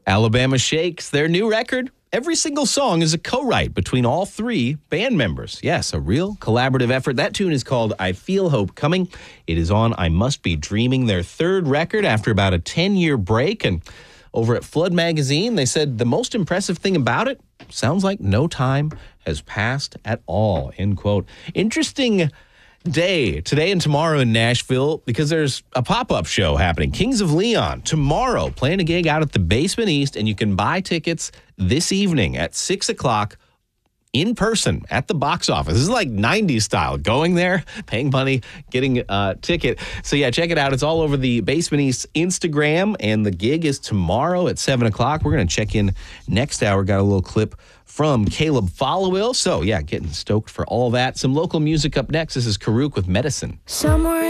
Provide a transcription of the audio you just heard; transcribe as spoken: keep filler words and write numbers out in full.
Alabama Shakes, their new record. Every single song is a co-write between all three band members. Yes, a real collaborative effort. That tune is called I Feel Hope Coming. It is on I Must Be Dreaming, their third record after about a ten-year break. And over at Flood Magazine, they said the most impressive thing about it, sounds like no time has passed at all, end quote. Interesting day today and tomorrow in Nashville because there's a pop-up show happening. Kings of Leon tomorrow playing a gig out at the Basement East, and you can buy tickets this evening at six o'clock in person at the box office. This is like nineties style, going there, paying money, getting a ticket. So yeah, check it out. It's all over the Basement East Instagram, and the gig is tomorrow at seven o'clock. We're going to check in next hour. Got a little clip from Caleb Followill. So yeah, getting stoked for all that. Some local music up next. This is Karuk with Medicine. Somewhere